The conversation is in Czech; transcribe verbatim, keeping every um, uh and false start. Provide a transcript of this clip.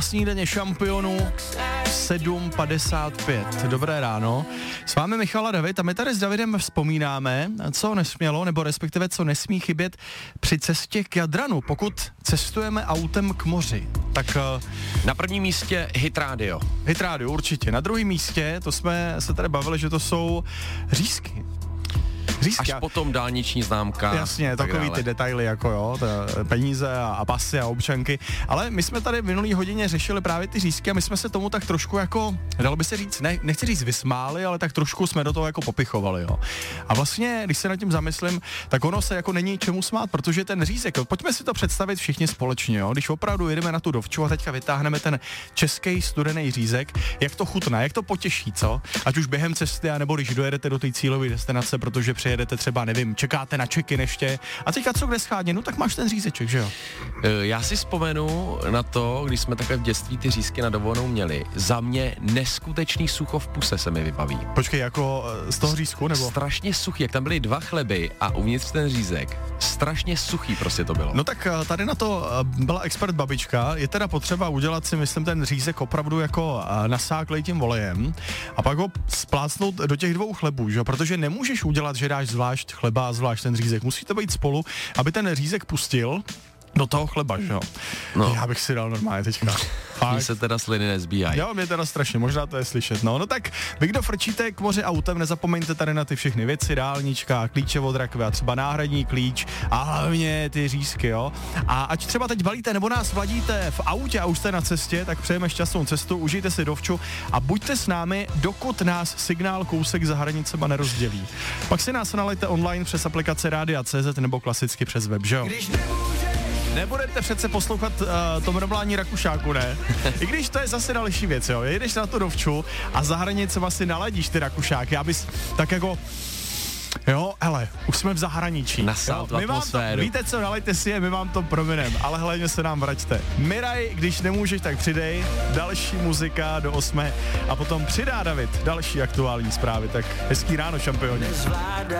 Snídaně šampionů sedm padesát pět. Dobré ráno. S vámi Michal a David a my tady s Davidem vzpomínáme, co nesmělo, nebo respektive co nesmí chybět při cestě k Jadranu, pokud cestujeme autem k moři. Tak na prvním místě Hit Radio. Hit Radio, určitě. Na druhém místě, to jsme se tady bavili, že to jsou řízky. Řízky. Až potom dálniční známka. Jasně, takový ty detaily, jako jo, peníze a, a pasy a občanky. Ale my jsme tady v minulý hodině řešili právě ty řízky a my jsme se tomu tak trošku jako, dalo by se říct, ne, nechci říct vysmáli, ale tak trošku jsme do toho jako popichovali, jo. A vlastně, když se nad tím zamyslím, tak ono se jako není čemu smát, protože ten řízek, jo, pojďme si to představit všichni společně, jo. Když opravdu jedeme na tu Dovču a teďka vytáhneme ten český studený řízek, jak to chutná, jak to potěší, co? Ať už během cesty, anebo když dojedete do té cílové destinace, protože jedete třeba, nevím, čekáte na check-in ještě a teďka co kde schádně, no tak máš ten řízeček, že jo? Já si vzpomenu na to, když jsme takhle v dětství ty řízky na dovolenou měli. Za mě neskutečný sucho v puse se mi vybaví. Počkej, jako z toho řízku, nebo? Strašně suchý, jak tam byly dva chleby a uvnitř ten řízek. Strašně suchý prostě to bylo. No tak tady na to byla expert babička, je teda potřeba udělat si, myslím, ten řízek opravdu jako nasáklej tím olejem a pak ho splácnout do těch dvou chlebů, že jo? Protože nemůžeš udělat, že dáš zvlášť chleba a zvlášť ten řízek. Musí to být spolu, aby ten řízek pustil do toho chleba, že jo? No. Já bych si dal normálně teďka. Mně se teda sliny nezbíjají. Jo, mě teda strašně, možná to je slyšet. No, no tak vy, kdo frčíte k moři autem, nezapomeňte tady na ty všechny věci, dálnička, klíče od rakve a třeba náhradní klíč a hlavně ty řízky, jo? A ať třeba teď balíte nebo nás vladíte v autě a už jste na cestě, tak přejeme šťastnou cestu, užijte si Dovču a buďte s námi, dokud nás signál kousek za hranicema nerozdělí. Pak si nás nalejte online přes aplikace Rádia tečka cé zet nebo klasicky přes web, že jo? Nebudete přece poslouchat uh, to mrmlání Rakušáku, ne? I když to je zase další věc, jo. Jedeš na tu Dovču a za hranicema si naladíš ty Rakušáky, abys tak jako... Jo, hele, už jsme v zahraničí. Nasát atmosféru. Víte co, nalejte si je, my vám to prominem, ale hlavně se nám vraťte. Miraj, když nemůžeš, tak přidej. Další muzika do osmé a potom přidá David další aktuální zprávy. Tak hezký ráno, šampioni.